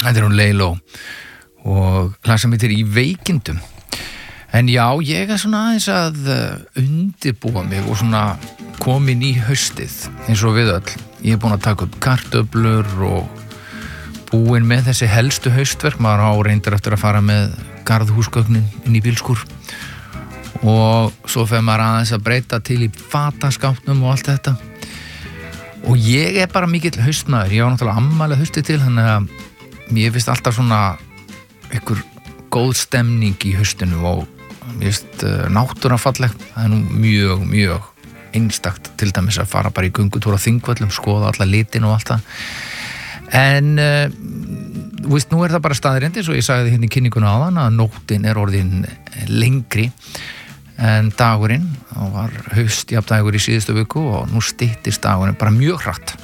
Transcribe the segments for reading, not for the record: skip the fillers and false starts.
Þetta hún Leiló og lag sem heitir Í veikindum. En já, ég svona aðeins að undirbúa mig og svona komin í haustið eins og við öll. Ég búin að taka upp kartöflur og búin með þessi helstu haustverk. Maður á reyndir eftir að fara með garðhúsgögnin inn í bílskúr og svo fer maður aðeins að breyta til í fataskápnum og allt þetta. Og ég bara mikill haustmaður. Ég var náttúrulega afmæli haustið til, þannig að mér finnst alltaf svona einhver góð stemning í haustinu og mér finnst náttúran falleg. Það nú mjög, mjög einstakt til dæmis að fara bara í göngutúr á Þingvöllum, skoða alla litin og allt það. En nú það bara staðreind eins og ég sagði hérna í kynninguna áðan að nóttin orðin lengri en dagurinn. Það var haustjafndægur í síðustu viku og nú styttist dagurinn bara mjög hratt.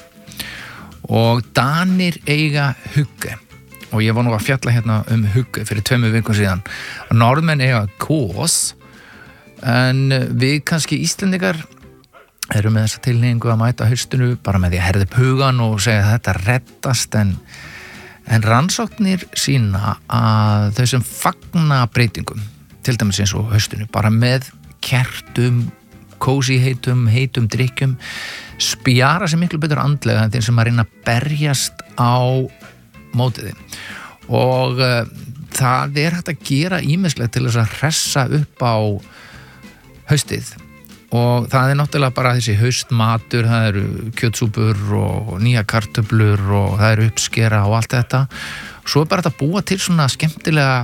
Og Danir eiga hugge. Og ég var nú að fjalla hérna hugge fyrir 2 vikum síðan. Norðmenn eiga kos, en við kannski Íslendingar erum með þessa tilhneigingu að mæta haustinu bara með því að herða upp hugan og segja að þetta reddast, en rannsóknir sýna að þau sem fagna breytingum, til dæmis eins og haustinu, bara með kertum, kósí heitum drykkjum, spjara sig miklu betur andlega en þeim sem að reyna að berjast á mótiði. Og það hægt að gera ýmislegt til þess að hressa upp á haustið. Og það náttúrulega bara þessi haustmatur, það eru kjötsúpur og nýja kartöflur og það eru uppskera og allt þetta. Svo bara þetta búa til svona skemmtilega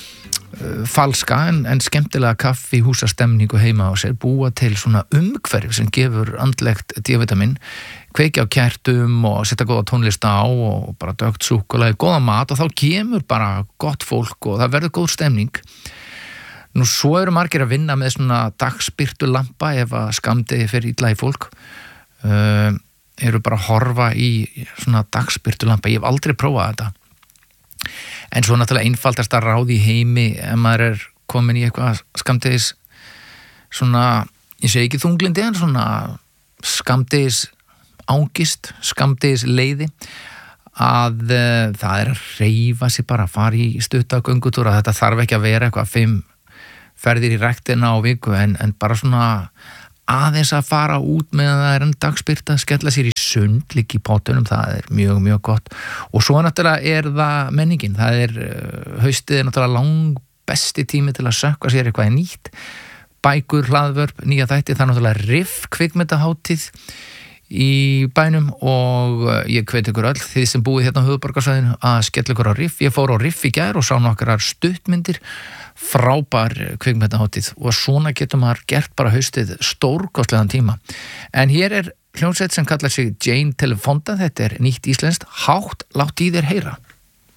falska en skemmtilega kaffi, húsastemningu heima á sér, búa til svona umhverfi sem gefur andlegt D-vitamin, kveikja á kertum og setja góða tónlist á og bara dögt súkkulaði, góða mat og þá kemur bara gott fólk og það verður góð stemning. Nú svo eru margir að vinna með svona dagsbirtulampa ef að skammdegi fer illa í fólk. Eru bara að horfa í svona dagsbirtulampa. Ég hef aldrei prófað þetta. En svo náttúrulega einfaldast að ráði í heimi ef maður komin í eitthvað skammdegis svona, ég segi ekki þunglindi, en svona skammdegis ángist, skammdegis leiði, að það að hreyfa sig bara, fara í stutta göngutúra. Þetta þarf ekki að vera eitthvað 5 ferðir í ræktina á viku, en bara svona aðeins að fara út með að það en dagsbirta, skella sér í sund, líka í pottunum, það mjög, mjög gott. Og svo náttúrulega það menningin, það haustið náttúrulega lang besti tími til að sökkva sér eitthvað nýtt, bækur, hlaðvörp, nýja þætti. Það náttúrulega riff kvikmyndahátíð í bænum og ég hvet ykkur öll, þið sem búið hérna á höfuðborgarsvæðinu, að skella ykkur á riff. Ég fór á riff í gær og sá nokkrar stuttmyndir, frábær kvikmyndahátíð, og svona getur maður gert bara haustið stórkostlegan tíma. En hér hljómsveit sem kallar sig Jane Telefonda, þetta nýtt íslenskt, hátt látt í þér heyra.